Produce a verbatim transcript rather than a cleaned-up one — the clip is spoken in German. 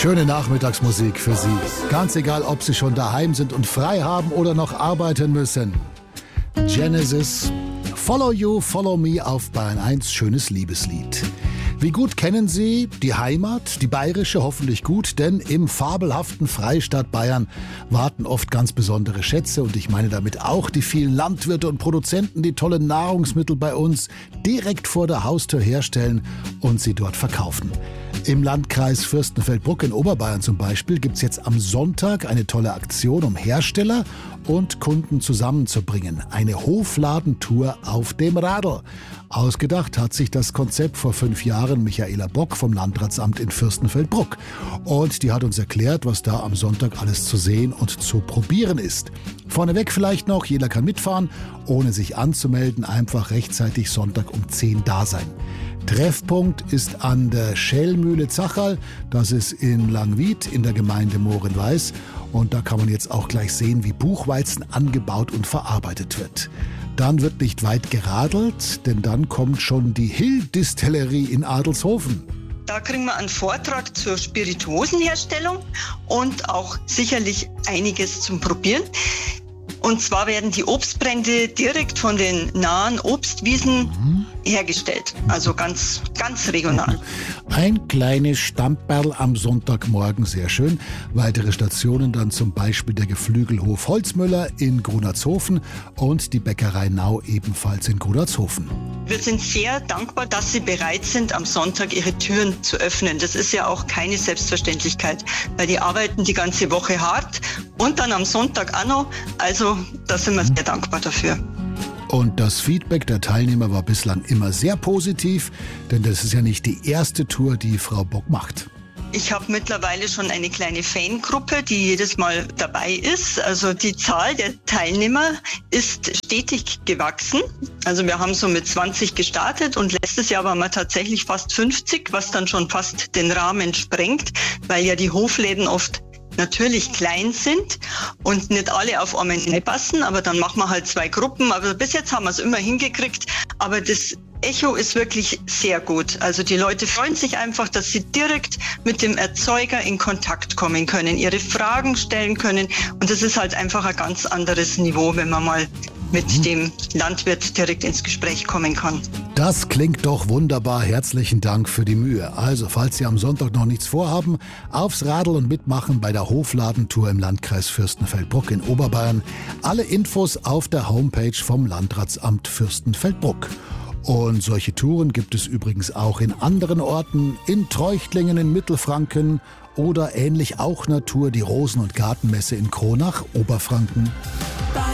Schöne Nachmittagsmusik für Sie. Ganz egal, ob Sie schon daheim sind und frei haben oder noch arbeiten müssen. Genesis, Follow You, Follow Me auf Bayern eins, schönes Liebeslied. Wie gut kennen Sie die Heimat, die bayerische hoffentlich gut, denn im fabelhaften Freistaat Bayern warten oft ganz besondere Schätze und ich meine damit auch die vielen Landwirte und Produzenten, die tolle Nahrungsmittel bei uns direkt vor der Haustür herstellen und sie dort verkaufen. Im Landkreis Fürstenfeldbruck in Oberbayern zum Beispiel gibt es jetzt am Sonntag eine tolle Aktion, um Hersteller und Kunden zusammenzubringen. Eine Hofladentour auf dem Radl. Ausgedacht hat sich das Konzept vor fünf Jahren Michaela Bock vom Landratsamt in Fürstenfeldbruck. Und die hat uns erklärt, was da am Sonntag alles zu sehen und zu probieren ist. Vorneweg vielleicht noch, jeder kann mitfahren, ohne sich anzumelden, einfach rechtzeitig Sonntag um zehn da sein. Treffpunkt ist an der Schellmühle Zacherl, das ist in Langwied in der Gemeinde Moorenweis. Und da kann man jetzt auch gleich sehen, wie Buchweizen angebaut und verarbeitet wird. Dann wird nicht weit geradelt, denn dann kommt schon die Hill-Distillerie in Adelshofen. Da kriegen wir einen Vortrag zur Spirituosenherstellung und auch sicherlich einiges zum Probieren. Und zwar werden die Obstbrände direkt von den nahen Obstwiesen mhm. hergestellt. Also ganz, ganz regional. Ein kleines Stamperl am Sonntagmorgen, sehr schön. Weitere Stationen dann zum Beispiel der Geflügelhof Holzmüller in Grunatzhofen und die Bäckerei Nau ebenfalls in Grunatzhofen. Wir sind sehr dankbar, dass Sie bereit sind, am Sonntag Ihre Türen zu öffnen. Das ist ja auch keine Selbstverständlichkeit, weil die arbeiten die ganze Woche hart und dann am Sonntag auch noch. Also da sind wir sehr dankbar dafür. Und das Feedback der Teilnehmer war bislang immer sehr positiv, denn das ist ja nicht die erste Tour, die Frau Bock macht. Ich habe mittlerweile schon eine kleine Fangruppe, die jedes Mal dabei ist. Also die Zahl der Teilnehmer ist stetig gewachsen. Also wir haben so mit zwanzig gestartet und letztes Jahr waren wir tatsächlich fast fünfzig, was dann schon fast den Rahmen sprengt, weil ja die Hofläden oft natürlich klein sind und nicht alle auf einmal passen, aber dann machen wir halt zwei Gruppen. Aber bis jetzt haben wir es immer hingekriegt. Aber das Echo ist wirklich sehr gut. Also die Leute freuen sich einfach, dass sie direkt mit dem Erzeuger in Kontakt kommen können, ihre Fragen stellen können. Und das ist halt einfach ein ganz anderes Niveau, wenn man mal mit dem Landwirt direkt ins Gespräch kommen kann. Das klingt doch wunderbar. Herzlichen Dank für die Mühe. Also, falls Sie am Sonntag noch nichts vorhaben, aufs Radl und mitmachen bei der Hofladentour im Landkreis Fürstenfeldbruck in Oberbayern. Alle Infos auf der Homepage vom Landratsamt Fürstenfeldbruck. Und solche Touren gibt es übrigens auch in anderen Orten, in Treuchtlingen in Mittelfranken oder ähnlich auch Natur die Rosen- und Gartenmesse in Kronach, Oberfranken.